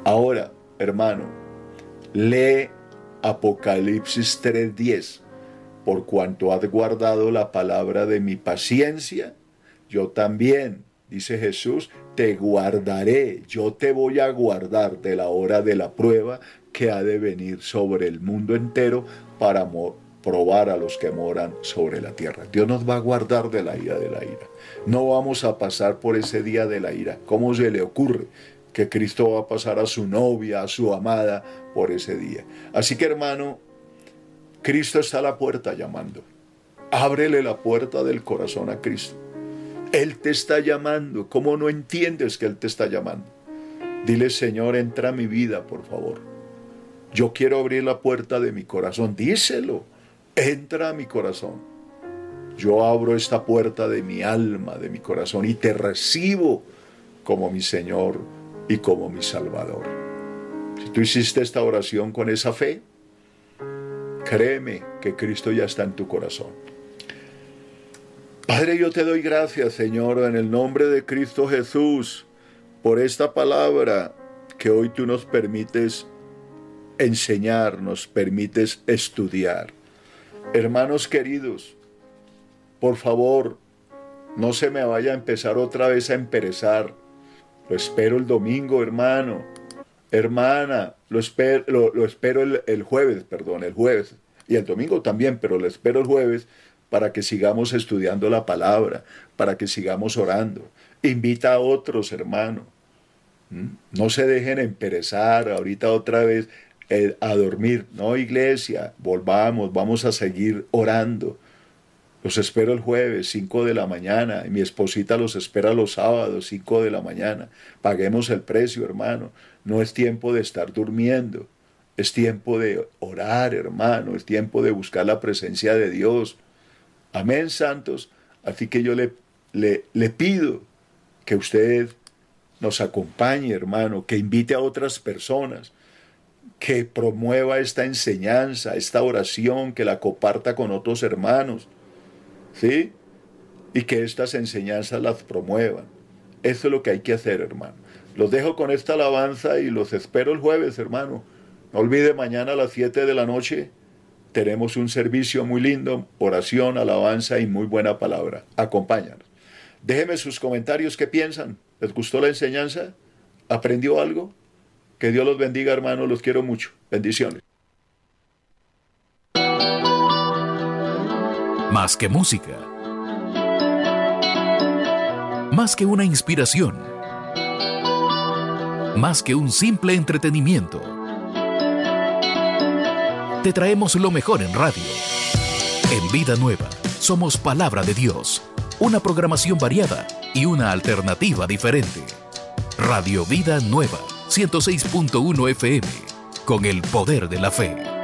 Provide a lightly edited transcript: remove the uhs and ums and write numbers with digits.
Ahora, hermano, lee Apocalipsis 3:10. Por cuanto has guardado la palabra de mi paciencia, yo también, dice Jesús, te guardaré. Yo te voy a guardar de la hora de la prueba que ha de venir sobre el mundo entero para probar a los que moran sobre la tierra. Dios nos va a guardar de la ira de la ira. No vamos a pasar por ese día de la ira. ¿Cómo se le ocurre que Cristo va a pasar a su novia, a su amada, por ese día? Así que, hermano, Cristo está a la puerta llamando. Ábrele la puerta del corazón a Cristo. Él te está llamando. ¿Cómo no entiendes que Él te está llamando? Dile: Señor, entra a mi vida, por favor. Yo quiero abrir la puerta de mi corazón. Díselo. Entra a mi corazón. Yo abro esta puerta de mi alma, de mi corazón, y te recibo como mi Señor y como mi Salvador. Si tú hiciste esta oración con esa fe, créeme que Cristo ya está en tu corazón. Padre, yo te doy gracias, Señor, en el nombre de Cristo Jesús, por esta palabra que hoy tú nos permites enseñar, nos permites estudiar. Hermanos queridos, por favor, no se me vaya a empezar otra vez a emperezar. Lo espero el domingo, hermano. Hermana, lo espero el jueves. Y el domingo también, pero lo espero el jueves para que sigamos estudiando la palabra, para que sigamos orando. Invita a otros, hermano. No se dejen emperezar ahorita otra vez a dormir. No, iglesia, volvamos, vamos a seguir orando. Los espero el jueves, 5 de la mañana. Y mi esposita los espera los sábados, 5 de la mañana. Paguemos el precio, hermano. No es tiempo de estar durmiendo. Es tiempo de orar, hermano. Es tiempo de buscar la presencia de Dios. Amén, santos. Así que yo le pido que usted nos acompañe, hermano, que invite a otras personas, que promueva esta enseñanza, esta oración, que la comparta con otros hermanos, ¿sí? Y que estas enseñanzas las promuevan. Eso es lo que hay que hacer, hermano. Los dejo con esta alabanza y los espero el jueves, hermano. No olvide, mañana a las 7 de la noche tenemos un servicio muy lindo, oración, alabanza y muy buena palabra. Acompáñanos. Déjenme sus comentarios, ¿qué piensan? ¿Les gustó la enseñanza? ¿Aprendió algo? Que Dios los bendiga, hermanos, los quiero mucho. Bendiciones. Más que música, más que una inspiración, más que un simple entretenimiento, te traemos lo mejor en radio. En Vida Nueva, somos Palabra de Dios, una programación variada y una alternativa diferente. Radio Vida Nueva, 106.1 FM, con el poder de la fe.